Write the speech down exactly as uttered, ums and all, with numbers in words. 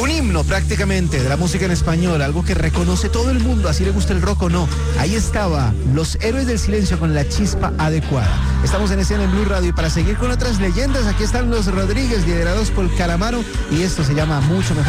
Un himno prácticamente de la música en español, algo que reconoce todo el mundo, así le gusta el rock o no. Ahí estaba, Los Héroes del Silencio con la chispa adecuada. Estamos en escena en Blue Radio y para seguir con otras leyendas, aquí están los Rodríguez, liderados por Calamaro, y esto se llama Mucho Mejor.